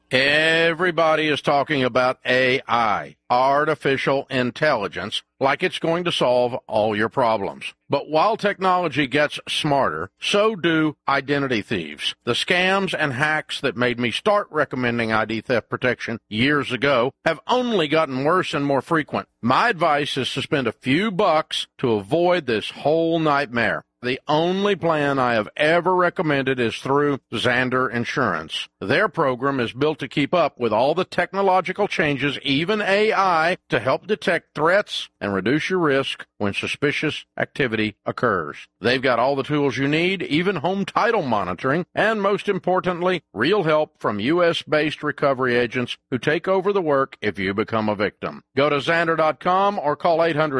Everybody is talking about AI, artificial intelligence, like it's going to solve all your problems. But while technology gets smarter, so do identity thieves. The scams and hacks that made me start recommending ID theft protection years ago have only gotten worse and more frequent. My advice is to spend a few bucks to avoid this whole nightmare. The only plan I have ever recommended is through Xander Insurance. Their program is built to keep up with all the technological changes, even AI, to help detect threats and reduce your risk when suspicious activity occurs. They've got all the tools you need, even home title monitoring, and most importantly, real help from U.S.-based recovery agents who take over the work if you become a victim. Go to Xander.com or call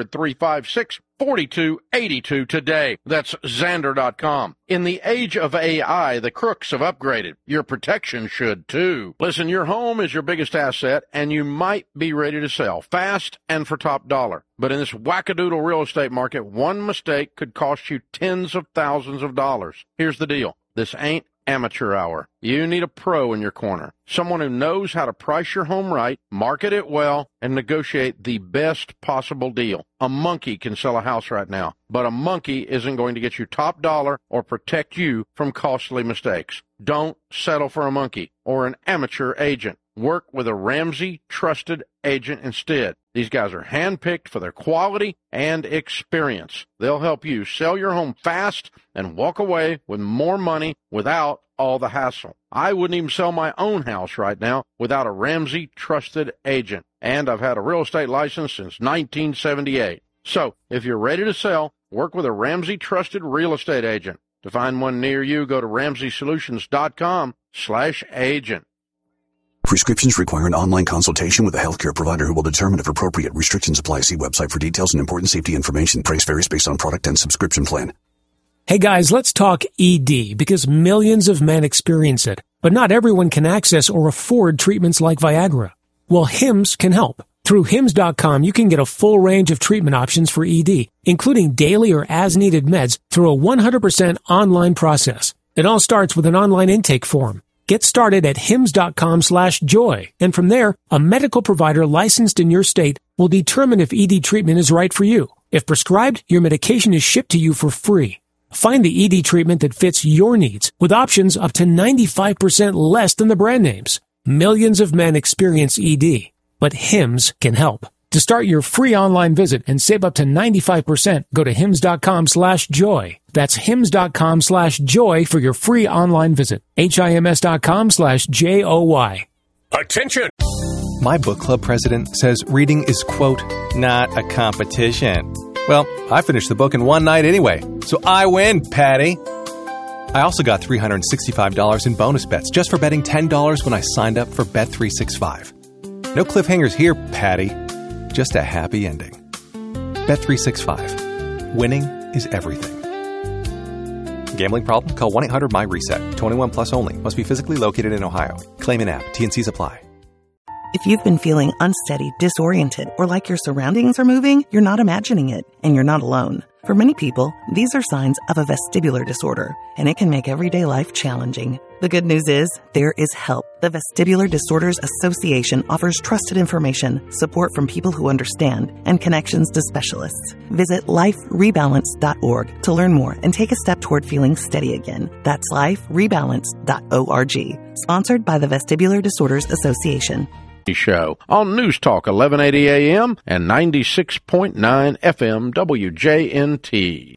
800-356-4282 today. That's Xander.com. In the age of AI, the crooks have upgraded. Your protection should too. Listen, your home is your biggest asset, and you might be ready to sell fast and for top dollar. But in this wackadoodle real estate market, one mistake could cost you tens of thousands of dollars. Here's the deal. This ain't amateur hour. You need a pro in your corner, someone who knows how to price your home right, market it well, and negotiate the best possible deal. A monkey can sell a house right now, but a monkey isn't going to get you top dollar or protect you from costly mistakes. Don't settle for a monkey or an amateur agent. Work with a Ramsey trusted agent instead. These guys are handpicked for their quality and experience. They'll help you sell your home fast and walk away with more money without all the hassle. I wouldn't even sell my own house right now without a Ramsey trusted agent. And I've had a real estate license since 1978. So if you're ready to sell, work with a Ramsey trusted real estate agent. To find one near you, go to RamseySolutions.com/agent. Prescriptions require an online consultation with a healthcare provider who will determine if appropriate. Restrictions apply. See website for details and important safety information. Price varies based on product and subscription plan. Hey guys, let's talk ED because millions of men experience it, but not everyone can access or afford treatments like Viagra. Well, Hims can help. Through Hims.com, you can get a full range of treatment options for ED, including daily or as-needed meds through a 100% online process. It all starts with an online intake form. Get started at hims.com/joy, and from there, a medical provider licensed in your state will determine if ED treatment is right for you. If prescribed, your medication is shipped to you for free. Find the ED treatment that fits your needs with options up to 95% less than the brand names. Millions of men experience ED, but Hims can help. To start your free online visit and save up to 95%, go to hims.com/joy. That's hims.com/joy for your free online visit. HIMS.com/JOY. Attention! My book club president says reading is, quote, not a competition. Well, I finished the book in one night anyway, so I win, Patty. I also got $365 in bonus bets just for betting $10 when I signed up for Bet365. No cliffhangers here, Patty. Just a happy ending. Bet365. Winning is everything. Gambling problem? Call 1-800-MY-RESET. 21 plus only. Must be physically located in Ohio. Claim an app. T&Cs apply. If you've been feeling unsteady, disoriented, or like your surroundings are moving, you're not imagining it, and you're not alone. For many people, these are signs of a vestibular disorder, and it can make everyday life challenging. The good news is, there is help. The Vestibular Disorders Association offers trusted information, support from people who understand, and connections to specialists. Visit liferebalance.org to learn more and take a step toward feeling steady again. That's liferebalance.org. Sponsored by the Vestibular Disorders Association. Show on News Talk 1180 AM and 96.9 FM WJNT.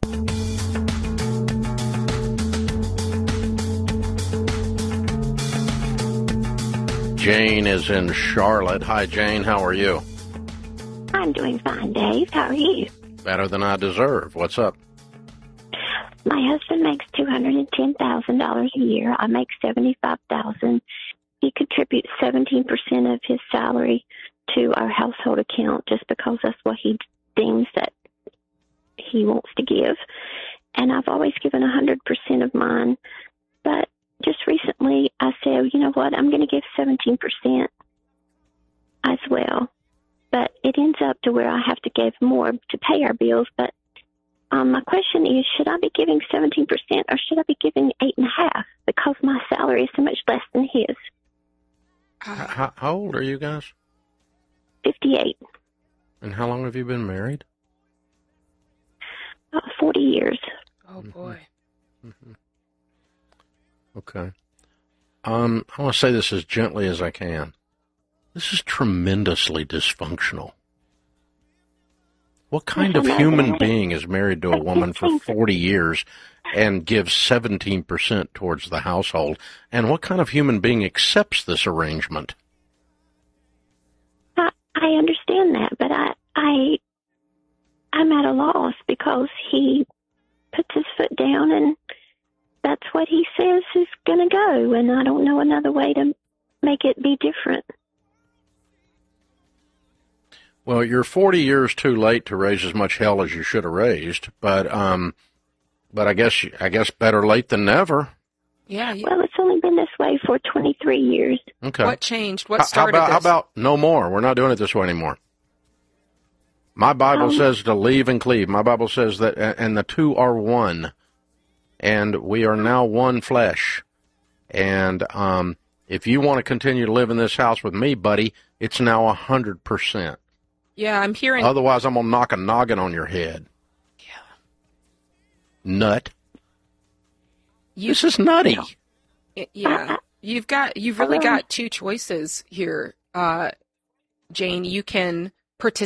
Jane is in Charlotte. Hi, Jane. How are you? I'm doing fine, Dave. How are you? Better than I deserve. What's up? My husband makes $210,000 a year. I make $75,000. He contributes 17% of his salary to our household account just because that's what he deems that he wants to give. And I've always given 100% of mine. But just recently I said, you know what, I'm going to give 17% as well. But it ends up to where I have to give more to pay our bills. But my question is, should I be giving 17% or should I be giving 8.5% because my salary is so much less than his? How old are you guys? 58. And how long have you been married? 40 years. Oh, boy. Mm-hmm. Okay. I want to say this as gently as I can. This is tremendously dysfunctional. What kind of human being is married to a woman for 40 years and gives 17% towards the household? And what kind of human being accepts this arrangement? I understand that, but I'm at a loss because he puts his foot down and that's what he says is going to go, and I don't know another way to make it be different. Well, you're 40 years too late to raise as much hell as you should have raised, but I guess better late than never. Yeah. Well, it's only been this way for 23 years. Okay. What changed? What started How this? about no more? We're not doing it this way anymore. My Bible says to leave and cleave. My Bible says that, and the two are one, and we are now one flesh. And if you want to continue to live in this house with me, buddy, it's now 100%. Yeah, I'm hearing. Otherwise, I'm gonna knock a noggin on your head. Yeah. Nut. This is nutty. Yeah, you've really got two choices here, Jane. You can participate